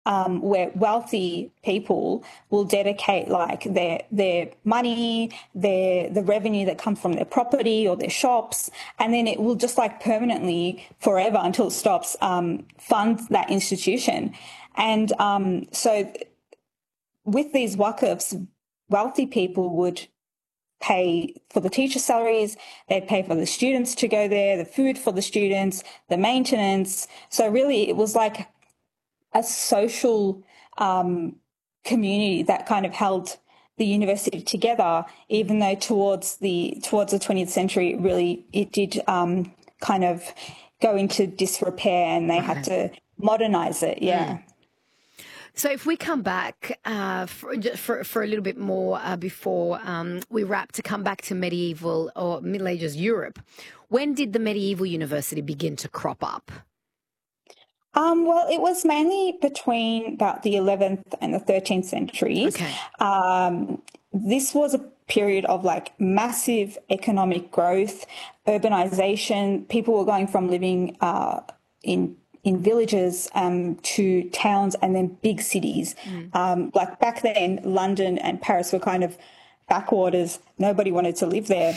where wealthy people will dedicate like their money, the revenue that comes from their property or their shops, and then it will just like permanently, forever until it stops, fund that institution. And so with these waqfs, wealthy people would pay for the teacher salaries, they'd pay for the students to go there, the food for the students, the maintenance. So really it was like a social community that kind of held the university together, even though towards the 20th century, really it did kind of go into disrepair and they had to modernize it. Yeah. So if we come back for a little bit more before we wrap, to come back to medieval or Middle Ages Europe, when did the medieval university begin to crop up? Well, it was mainly between about the 11th and the 13th centuries. Okay. This was a period of like massive economic growth, urbanization. People were going from living in villages to towns and then big cities. Like back then, London and Paris were kind of backwaters. Nobody wanted to live there.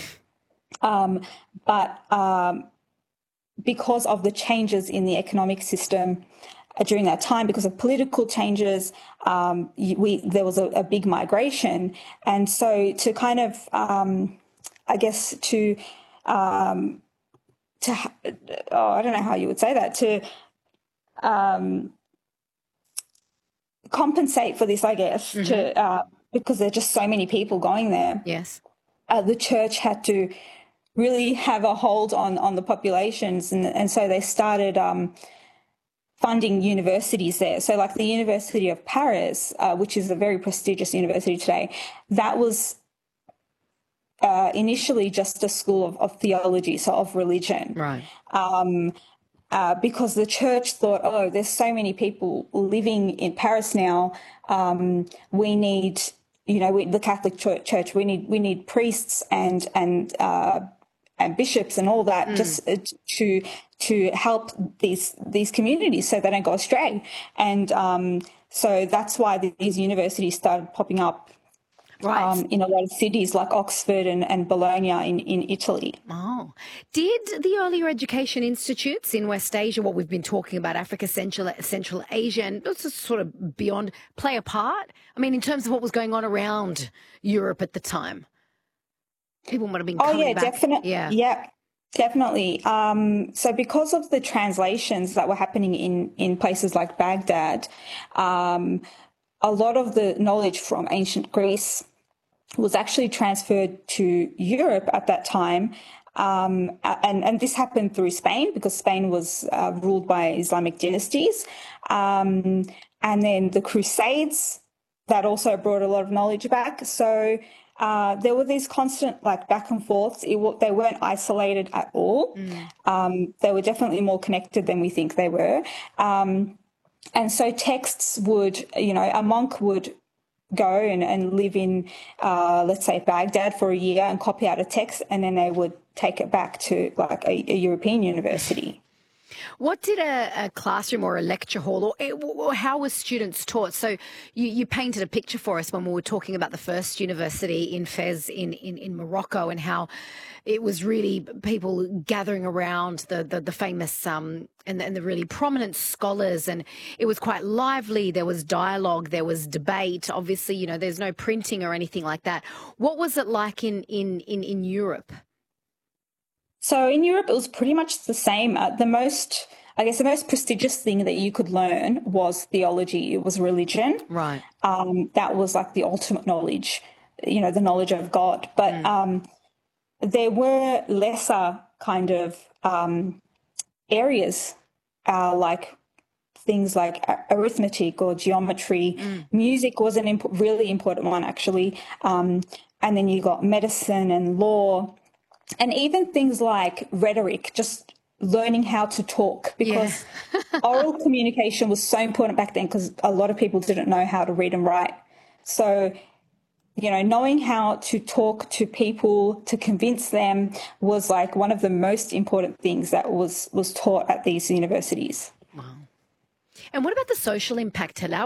But because of the changes in the economic system during that time, because of political changes, there was a big migration. And so to kind of, I guess, I don't know how you would say that, to compensate for this, I guess, because there are just so many people going there. Yes. The church had to really have a hold on the populations, and so they started funding universities there. So like the University of Paris, which is a very prestigious university today, that was initially just a school of theology, so of religion. Right. Because the church thought, oh, there's so many people living in Paris now, we need, the Catholic Church, we need priests and bishops and all that, just to help these communities so they don't go astray. And so that's why these universities started popping up. Right. In a lot of cities like Oxford and Bologna in Italy. Oh. Did the earlier education institutes in West Asia, what we've been talking about, Africa, Central Asia, and also sort of beyond, play a part? I mean, in terms of what was going on around Europe at the time? People might have been coming back. Definitely. Yeah, definitely. So because of the translations that were happening in places like Baghdad, a lot of the knowledge from ancient Greece was actually transferred to Europe at that time. And this happened through Spain, because Spain was ruled by Islamic dynasties. And then the Crusades, that also brought a lot of knowledge back. So there were these constant like back and forths. They weren't isolated at all. They were definitely more connected than we think they were. And so texts would, a monk would go and live in, let's say, Baghdad for a year and copy out a text, and then they would take it back to like a European university. What did a classroom or a lecture hall, or how were students taught? So you painted a picture for us when we were talking about the first university in Fez in Morocco, and how it was really people gathering around the famous and the really prominent scholars, and it was quite lively. There was dialogue, there was debate. Obviously, there's no printing or anything like that. What was it like in Europe? So in Europe, it was pretty much the same. The most prestigious thing that you could learn was theology. It was religion. Right. That was like the ultimate knowledge, the knowledge of God. But there were lesser kind of areas like things like arithmetic or geometry. Music was a really important one, actually. And then you got medicine and law. And even things like rhetoric, just learning how to talk, because oral communication was so important back then, because a lot of people didn't know how to read and write. So, knowing how to talk to people, to convince them, was like one of the most important things that was taught at these universities. Wow. And what about the social impact, Hala?